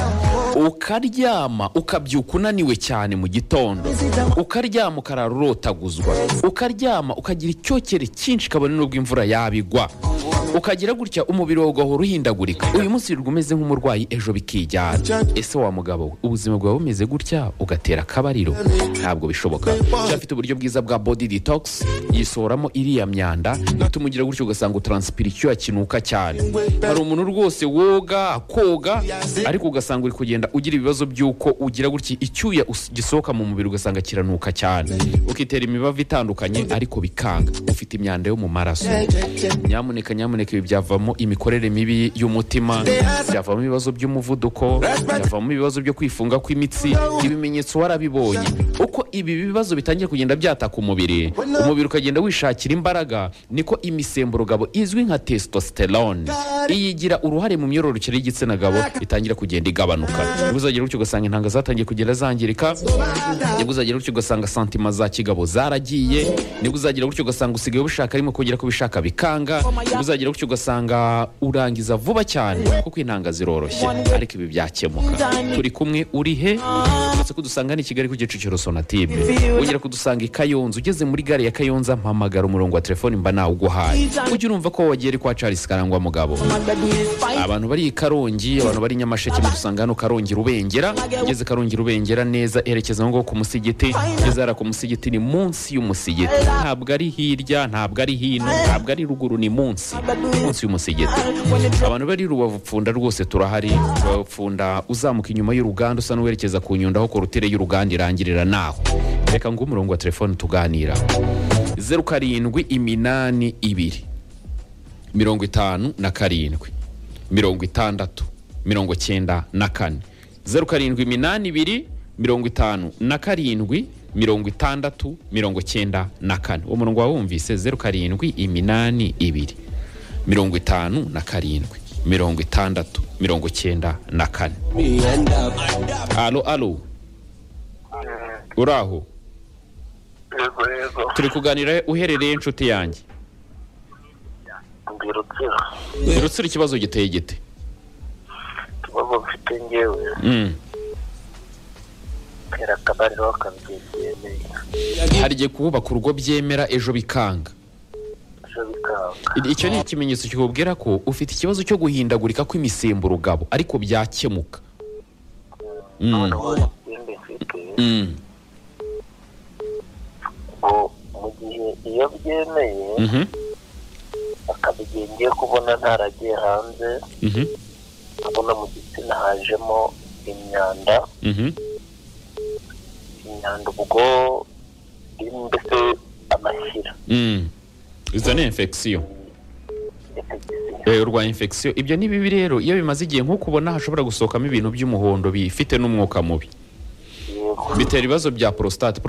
S2: ukaryama ukabyuka unaniwe cyane mu gitondo ukaryama ukarara urotaguzwa ukaryama ukagira icyokere cyinshi kabone n'ubwo imvura yabigwa ukagira gutya umubiri wawe ugahora uhindagurika uyu munsi umeze nk'umurwayi ejo bikijyana. Ese wa mugabo we ubuzima bwawe bumeze gutya ugatera akabariro? Ntabwo bishoboka. Cyafite uburyo bwiza bwa body detox yisohoramo iriya myanda bituma ugira gutyo ugasanga utranspira icyuya kinuka cyane. Hari umuntu rwose woga akoga ariko ugasanga uri kugenda ugira ibibazo by'uko ugira gutya icyuya gisohoka mu mubiri ugasanga kiranuka cyane ukitera imibavu itandukanye ariko bikanga ufite imyanda yo mu maraso. Nyamuneka ibi byavamo imikorere mibi y'umutima byavamo ibibazo by'umuvuduko byavamo ibibazo byo kwifunga kw'imitsi. Ibimenyetso warabibonye uko ibi bibazo bitangiye kugenda byataka umubiri ukagenda wishakira imbaraga niko imisemburo gabo izwi nka testosterone iyigira uruhare mu myororokere y'igitsina gabo itangira kugenda igabanuka. Uzagira gutyo ugasanga intanga zatangiye kugenda zangirika uzagira gutyo ugasanga santima za kigabo zaragiye uzagira gutyo ugasanga usigaye ubishaka arimo kongera kubishaka bikanga uzagira gutyo ugasanga urangiza vuba cyane kuko intanga ziroroshye ariko ibi byakemuka. Turi kumwe uri he? Uretse kudusanga ni Kigali ku Kicukiro Sonatube wongera kudusanga i Kayonza ugeze muri gare ya Kayonza mpamagara umurongo wa telefone mba nawe uguhaye ujye urumva ko wagiye kwa Charles Karangwa mugabo. Abantu bari i Karongi abantu bari Nyamasheke mudusanga hano Karongi Rubengera ugeze Karongi Rubengera neza erekeza ngo ku musigiti ugeze ku musigiti ni munsi y'umusigiti ntabwo ari hirya ntabwo ari hino ntabwo ari ruguru ni munsi y'umusigiti. Abantu bari Rubavu Pfunda rwose turahari Rubavu Pfunda uzamuka inyuma y'uruganda usa n'uwerekeza ku Nyundo aho korutire y'uruganda irangirira naho. Reka ngo umurongo wa telefone tuganira 0782 57 60 94 0782 57 60 uwo murongo wawumvise 0782 57 60 94. Alo uraho?
S1: Yego.
S2: Turi kuganira uherereye inshuti yanjye? Rutsiro. Ikibazo giteye gite?
S1: Ikibazo mfite ngewe kera akabariro akabyemeye
S2: hari igihe kubaka urugo byemera ejo bikanga. Icyo ni ikimenyetso kikubwira ko ufite ikibazo cyo guhindagurika kw'imisemburo gabo ariko byakemuka.
S1: Mu gihe iyo byemeye akabigengiye kubona ntaragiye hanze abona mu gitsina hajemo imyanda ubwo mbese amashyira
S2: izo ni infection urwaye infection. Ibyo ni bibi rero iyo bimaze igihe nk'uko ubona hashobora gusohokamo ibintu by'umuhondo bifite n'umwuka mubi bitera ibibazo bya prostate.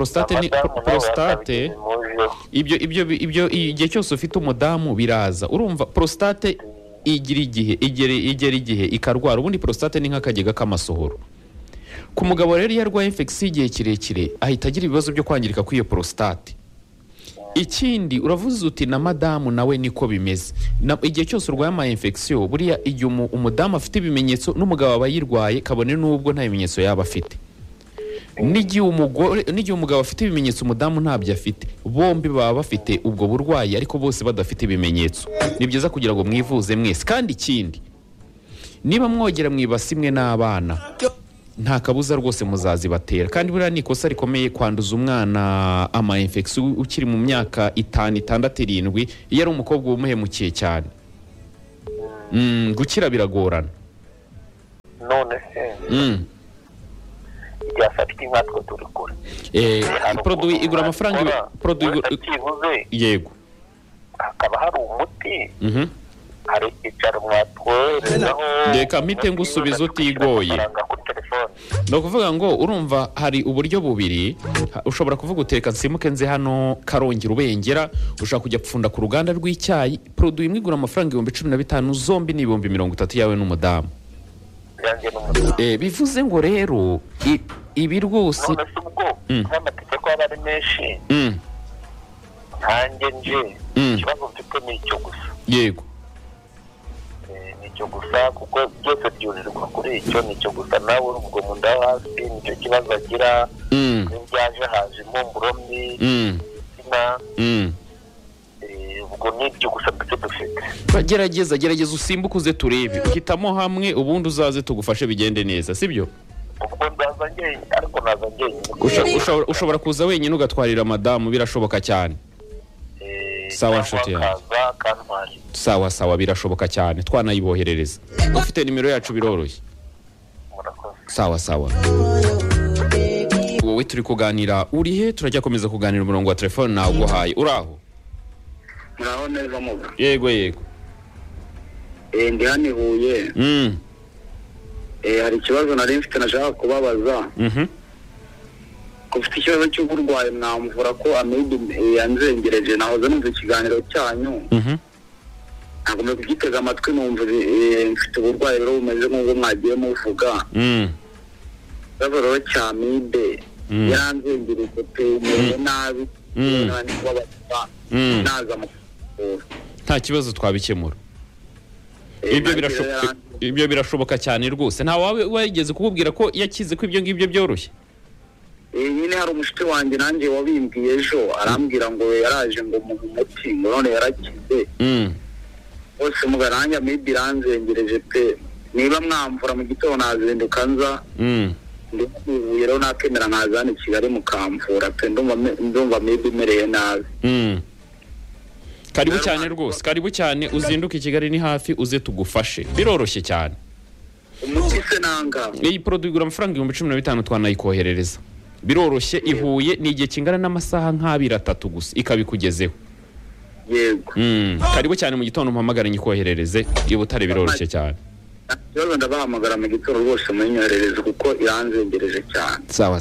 S2: Ibyo igihe cyose ufite umudamu biraza urumva prostate igera igihe ikarwara. Ubundi prostate ni nk'akagega k'amasohoro. Ku mugabo rero iyo arwaye infection igihe kirekire ahita agira ibibazo byo kwangirika kw'iyo prostate. ikindi uravuze uti na madamu nawe niko bimeze igihe cyose urwaye ama infection buriya igihe umudamu afite ibimenyetso n'umugabo aba yirwaye kabone n'ubwo nta bimenyetso yaba afite. N'igihe umugabo afite ibimenyetso umudamu ntabyo afite, bombi baba bafite ubwo burwayi ariko bose badafite ibimenyetso. Ni byiza kugira ngo mwivuze mwese. Kandi ikindi, niba mwogera mwibasi imwe n'abana nta kabuza rwose muzazibatera, kandi buriya ni ikosa rikomeye kwanduza umwana ama infection ukiri mu myaka 5, 6, 7 iyo ari umukobwa umuhemukiye cyane. Gukira biragorana.
S1: None se yafatika inkatwe turi kure.
S2: Produit igura amafaranga, produit yego.
S1: Hakaba hari umuti. Hari icyaro mwatwoherezaho.
S2: Reka mpite ngusubiza utigoye. No kuvuga ngo urumva hari uburyo bubiri, ushobora kuvuga uteka nsimuke nze hano Karongera ubengera, ushaka kujya pfunda ku ruganda rw'icyayi. Produit imwe igura amafaranga 15,000, zombi ni 30,000 yawe n'umudamu. Bivuze ngo rero ibi rwose
S1: n'amategeko aba ari menshi. Nkanjye nje ikibazo mfite ni icyo gusa.
S2: Yego.
S1: Nicyo gusa kuko byose byurirwa kuri icyo nicyo gusa, nawe ubwo mu nda hasi nicyo kibazo agira. Byaje haje impumuro mbi. Ubwo nibyo gusa dufite.
S2: Gerageza usimbuke uze turebe, uhitamo hamwe ubundi uzaze tugufashe bigende neza, sibyo?
S1: Ubwo ndaza njye ariko naza njye.
S2: Ushobora kuza wenyine ugatwarira madamu, birashoboka cyane. Sawa nshuti yanjye. Sawa birashoboka cyane, twanayiboherereza. Ufite nimero yacu biroroshye. Sawa. Wowe turi kuganira urihe, turajya komeza kuganira umurongo wa telefone nawe uguhaye. Uraho?
S3: Muraho neza muga.
S2: Yego.
S3: Ndi hano i Huye. Hari ikibazo nari mfite nashaka kubabaza. Ko ufite ikibazo cy'uburwayi mwamvura ko amibe yanzengereje, nahoze numva ikiganiro cyanyu. Ntabwo mwe kugitega amatwi numva mfite uburwayi rero bumeze nk'ubwo mwagiye muvuga. Ikibazo rero cya amibe yanzengereje pe, merewe nabi. Naza mu kuvura.
S2: Nta kibazo twabikemura. Ibyo birashoboka cyane rwose. Nta wawe wigeze kukubwira ko yakize ko ibyo ngibyo byoroshye?
S3: Nyine hari umushuti wanjye nanjye wabimbwiye ejo, arambwira ngo yaraje ngo mu muti ngo none yarakize. Bose mugaranja amibe iranzengereje pe, niba mwamvura mu gitondo nazinduka nza. Ndivuye rero nakemera nkazana Kigali mukamvura pe, ndumva amibe imereye nabi.
S2: Karibu cyane rwose, karibu cyane, uzinduke Kigali ni hafi, uze tugufashe, biroroshye cyane.
S3: Umuti se nanga
S2: iyi produit igura amafaranga 15,000 twanayikoherereza. Biroroshye, ihuye ni igihe kingana n'amasaha nk'abiri 3 gusa ikabikugezeho.
S3: Yego.
S2: Karibu cyane mu gitondo mpamagara nyikoherereze, ibutare biroroshye cyane.
S3: Yo ndabahamagara mu gitondo rwose munyoherereze kuko iranzengereje cyane.
S2: Sawa.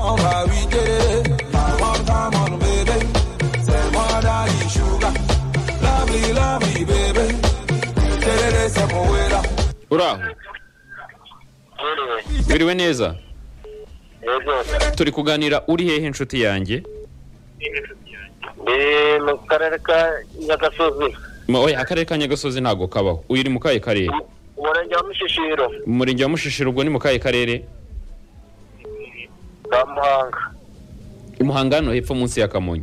S2: Uraho? Biriwe neza? Turi kuganira uri hehe inshuti yanjye?
S1: Mu karere ka Nyagasozi.
S2: Oya, akarere ka Nyagasozi ntago kabaho. Uyu uri mu kahe karere?
S1: Umurenge wa Mushishiro.
S2: Umurenge wa Mushishiro, ubwo ni mu kahe karere?
S1: Ka Muhanga.
S2: Muhanga hano hepfo munsi ya Kamonyi.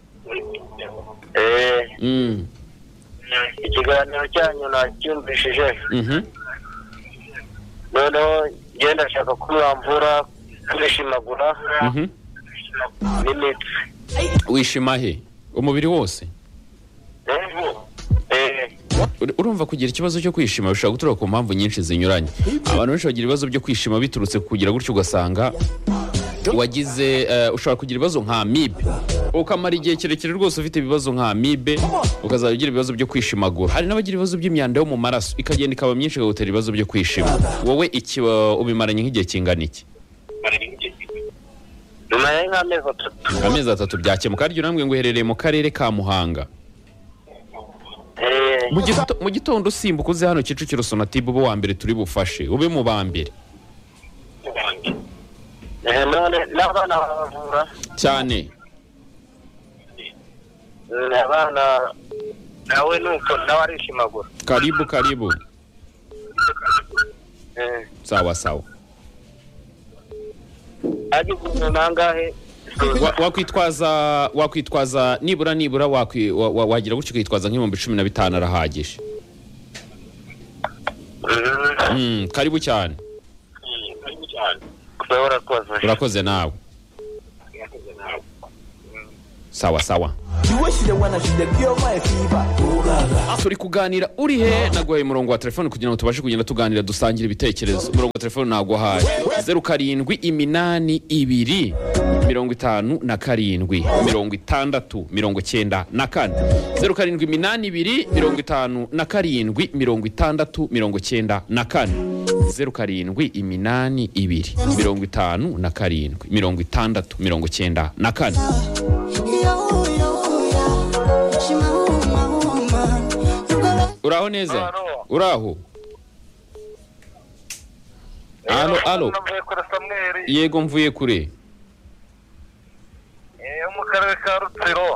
S1: Ikiganiro cyanyu nacyumvishije. Noneho ngenda shaka kumwamvura kwishimagura. N'imitsi.
S2: Wishima he? Umubiri wose? Urumva kugira ikibazo cyo kwishima bishobora guturuka ku mpamvu nyinshi zinyuranye. Abantu benshi bagira ibibazo byo kwishima biturutse kugira gutyo, ugasanga wagize ushobora kugira ibibazo nka amibe, ukamara igihe kirekire rwose ufite ibibazo nka amibe, ukazajya ugira ibibazo byo kwishimagura. Hari n'abagira ibibazo by'imyanda yo mu maraso ikagenda ikaba myinshi ikagutera ibibazo byo kwishima. Wowe iki ubimaranye nk'igihe kingana iki? Amezi 3 byakemuka. Ariko urambwe ngo uherereye mu karere ka Muhanga. Mu gitondo usimbuka uze hano Kicukiro Sonatube ube wa mbere turi bufashe, ube mu ba mbere cyane.
S1: abana nawe nuko nawe arishimagura.
S2: Karibu. Sawa.
S1: Aje kunangahe?
S2: Wakwitwaza nibura wagira gutyo kwitwaza nk'ibihumbi 15 arahagije. Karibu cyane. Urakoze nawe. Sawa. Turi kuganira uri he naguhaye umurongo wa telefone kugira ngo tubashe kugenda tuganira dusangira ibitekerezo. Umurongo wa telefone naguhaye 0782 57 60 94 0782 57 60 94 Uraho neza? Uraho? Alo. Yego mvuye kure.
S1: Mu karere ka Rutsiro.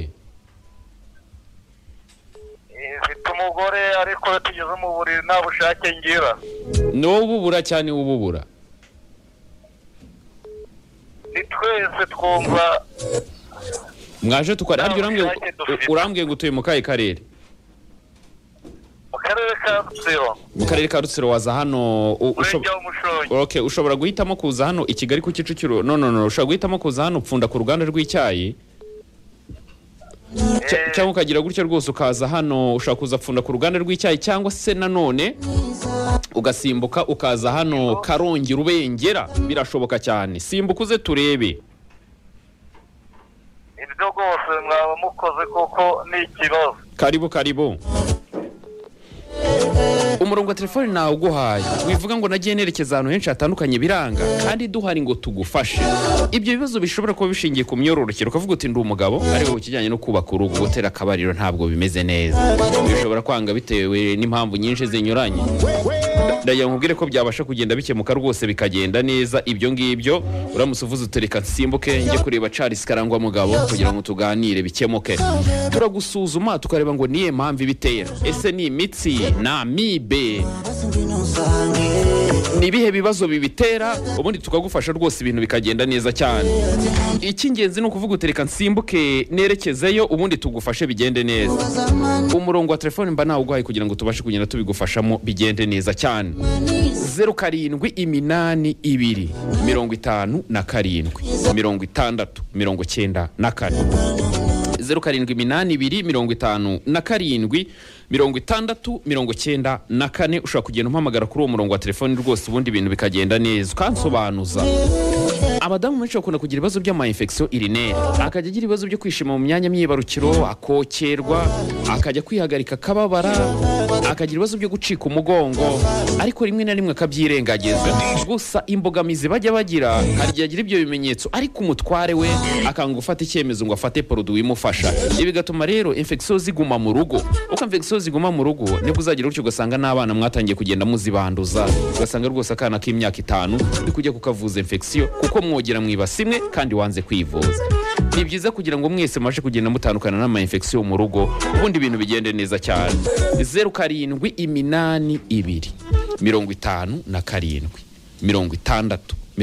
S1: Mfite umugore ariko tugeze mu buriri nta bushake ngira.
S2: N'ububura cyane ububura.
S1: Ni twese twumva.
S2: Mwaje tukora aryo urambwiye ngo utuye mu kahe karere?
S1: Mu karere ka Rutsiro.
S2: Mu karere ka Rutsiro waza hano ushobora guhitamo kuza hano i Kigali ku Kicukiro. No, ushobora guhitamo kuza hano upfunda ku ruganda rw'icyayi. Cyangwa ukagira gutyo rwose ukaza hano ushaka kuza pfunda ku ruganda rw'icyayi cyangwa se nanone ugasimbuka ukaza hano Karongi Rubengera birashoboka cyane. Simbuka uze turebe.
S1: Ibyo rwose mwaba mukoze kuko ni ikibazo.
S2: Karibu. Umurongo wa telefone nawe uguhaye wivuga ngo nagiye nerekeza ahantu henshi hatandukanye biranga kandi duhari ngo tugufashe. Ibyo bibazo bishobora kuba bishingiye ku myororokere ukavuga uti ndi umugabo ariko ukijyanye no kubaka urugo gutera akabariro ntabwo bimeze neza. Bishobora kwanga bitewe n'impamvu nyinshi zinyuranye. Ndagira nkubwire ko byabasha kugenda bikemuka rwose bikagenda neza. Ibyo ngibyo uramutse uvuze utereka nsimbuke njye kureba Charles Karangwa mugabo kugira ngo tuganire bikemuke. Turagusuzuma tukareba ngo niye mpamvu ibitera. Ese ni imitsi na amibe nibihe bibazo bibitera ubundi tukagufasha rwose ibintu bikagenda neza cyane. Icy'ingenzi ni ukuvuga utereka nsimbuke nerekezeyo ubundi tugufashe bigende neza. Umurongo wa telefone mba nawe uguhaye kugira ngo tubashe kugenda tubigufashamo bigende neza cyane. 0782 57 60 94 0782 ushobora kugenda umpamagara kuri uwo murongo wa telefone rwose ubundi ibintu bikagenda neza ukansobanuza. Abadamu benshi bakunda kugira ibibazo by'ama-infection urinaire, akajya agira ibibazo byo kwishima mu myanya myibarukiro, akokerwa, akajya kwihagarika kababara, akagira ibibazo byo gucika umugongo, ariko rimwe na rimwe akabyirengagiza. Gusa imbogamizi bajya bagira hari gihe agira ibyo bimenyetso ariko umutware we akanga gufata icyemezo ngo afate produit imufasha. Ibi bigatuma rero infection ziguma mu rugo. Uko infection ziguma mu rugo nibwo uzagira gutyo ugasanga n'abana mwatangiye kugenda muzibanduza. Ugasanga rwose akana k'imyaka 5 uri kujya kukavuza infection kuko mwogera mwibasimwe kandi wanze kwivuza. Ni byiza kugira ngo mwese maje kugenda mutandukana n'ama infection mu rugo ubundi ibintu bigende neza cyane. 0782 57 57 60 94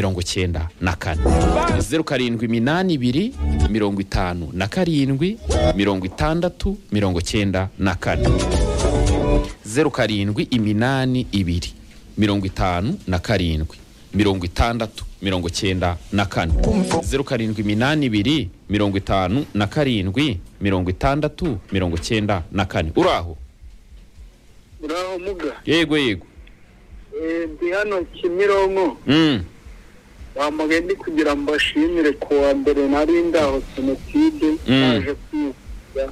S2: 0782 57 60 94 0782 57 57 Uraho
S3: muga?
S2: Yego.
S3: Ndi hano Kimironko. Bamugende kugira mbashimire kuwa mbere nari ndaho Sonotide naje kwivuza.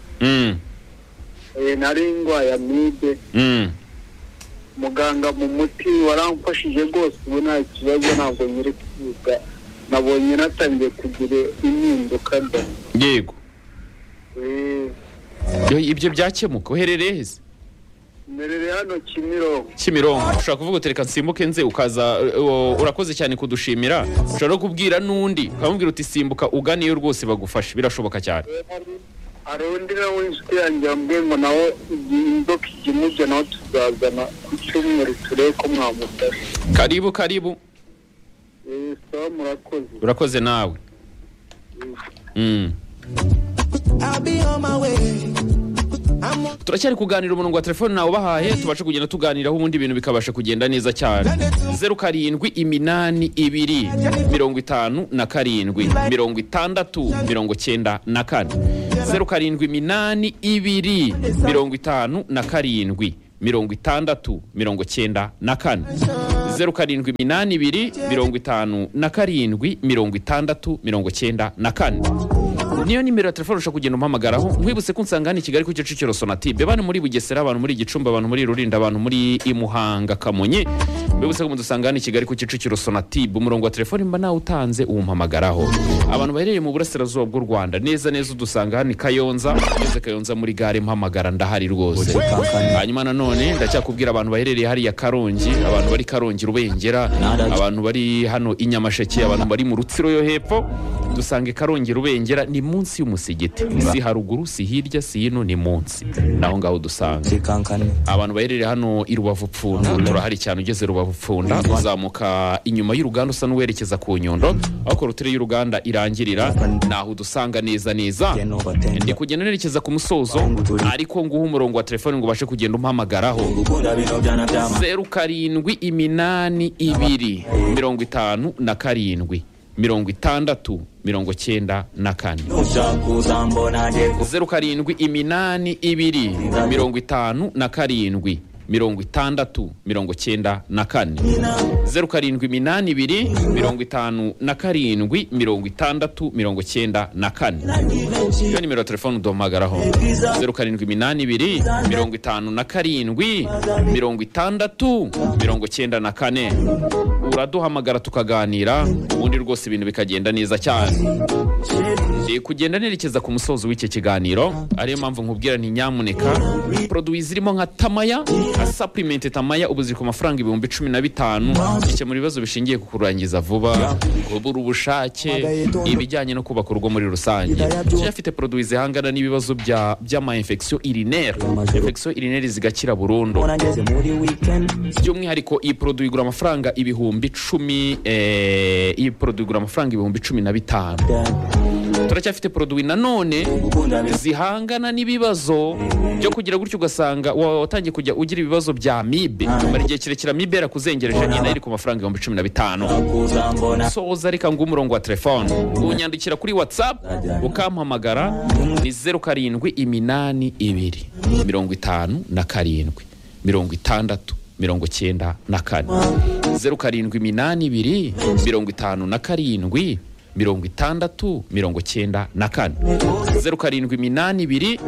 S3: Nari ndwaye amibe. Muganga mu muti waramfashije rwose ubu nta kibazo ntabwo nyiri kwivuza. Nabonye natangiye kugira impinduka nda.
S2: Yego. Ibyo byakemuka uherereye heze?
S3: Merere hano
S2: Kimironko. Ushaka kuvuga utereka nsimbuke nze ukaza urakoze cyane kudushimira. Ushaka kubwira nundi ukamubwira uti simbuka uganiyo rwose bagufashe birashoboka cyane.
S3: Arundi nawe inshuti yanjye yambwiye ngo nawe inzoka ikimujya nawe tuzazana ku cyumweru turebe ko mwamufasha.
S2: Karibu.
S3: Sawa murakoze.
S2: Urakoze nawe. Turacyari kuganira umurongo wa telefone nawe bahaye tubashe kugenda tuganiraho ubundi ibintu bikabasha kugenda neza cyane. 0782 57 56 94 0782 57 56 94 0782 57 56 niyo nimero ya telefone ushaka kugenda umpamagaraho. Nkwibutse ko unsanga hano i Kigali ku Kicukiro Sonatube, abantu muri Bugesera, abantu muri Gicumbi, abantu muri Rulindo, abantu muri Imuhanga, Kamonyi. Nkwibutse ko mudusanga hano i Kigali ku Kicukiro Sonatube, umurongo wa telefone mba nawe utanze umpamagaraho. Abantu bahereye mu burasirazuba bw'u Rwanda neza udusanga hano i Kayonza, Kayonza muri gare mpamagara ndahari rwose. Hanyuma nanone ndacyakubwira abantu baherereye hari ya Karongi, abantu bari Karongi Rubengera, abantu bari hano i Nyamasheke, abantu bari mu Rutsiro yo hepfo, dusange Karongi Rubengera ni munsi y'umusigiti, si haruguru si hirya si hino, ni munsi naho ngaho dusanga. Abantu baherereye hano i Rubavu Pfunda turahari cyane, ugeze Rubavu Pfunda uzamuka inyuma y'uruganda usa n'uwerekeza ku Nyundo, aho korotire y'uruganda irangirira naho dusanga neza. Ndi kugenda nerekeza ku musozo, ariko nguha umurongo wa telefone ngo ubashe kugenda umpamagaraho. 0782 57 56 94 0782 57 56 94 0782 57 56 iyo nimero ya telefone uduhamagaraho. 0782 57 56 uraduhamagara tukaganira, ubundi rwose ibintu bikagenda neza cyane. Kugenda nerekeza ku musozo w'iki kiganiro, ariyo mpamvu nkubwira nti nyamuneka produit zirimo nka Tamaya, supplement Tamaya ubu ziri ku mafaranga 15,000 ikemura ibibazo bishingiye ku kurangiza vuba, kubura ubushake, ibijyanye no kubaka urugo muri rusange. Cyafite produit zihangana n'ibibazo by'ama infection urinaire, infection urinaire zigakira burundu. By'umwihariko iyi produit igura amafaranga 10,000, iyi produit igura amafaranga 15,000. Turacyafite produit nanone zihangana n'ibibazo byo kugira gutyo ugasanga watangiye kujya ugira ibibazo bya amibe, bari gihe kirekira amibe yarakuzengereje nyine iri ku mafaranga 15,000. Soza reka ngumurongo wa telefone unyandikira kuri WhatsApp ukampamagara ni 0782 57 56 94 0782 57 56 94 0782 57 56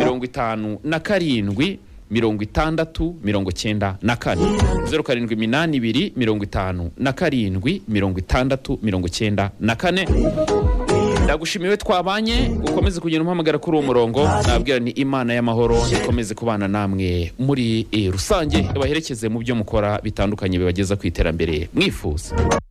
S2: 0782 Ndagushimiye twabanye, ukomeze kugenda umpamagara kuri uwo murongo. Nabwira ni Imana y'amahoro ikomeze kubana namwe muri rusange, baherekeze mu byo mukora bitandukanye bibageza ku iterambere mwifuza.